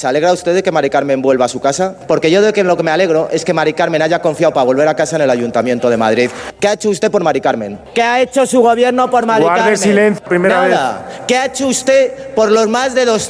¿Se alegra usted de que Mari Carmen vuelva a su casa? Porque yo de que lo que me alegro es que Mari Carmen haya confiado para volver a casa en el Ayuntamiento de Madrid. ¿Qué ha hecho usted por Mari Carmen? ¿Qué ha hecho su gobierno por Mari Carmen? Guarde silencio, primera vez. ¿Qué ha hecho usted por los más de